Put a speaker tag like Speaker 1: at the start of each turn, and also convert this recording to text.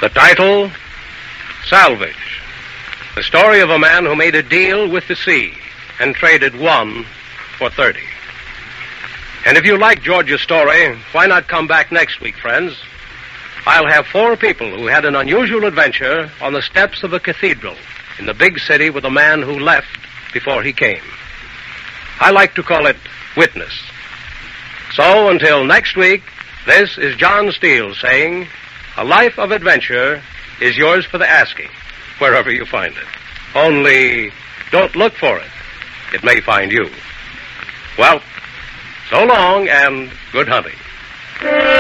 Speaker 1: The title, Salvage. The story of a man who made a deal with the sea and traded 1 for 30. And if you like George's story, why not come back next week, friends? I'll have 4 people who had an unusual adventure on the steps of a cathedral in the big city with a man who left before he came. I like to call it Witness. So until next week, this is John Steele saying, a life of adventure is yours for the asking, wherever you find it. Only don't look for it. It may find you. Well, so long and good hunting.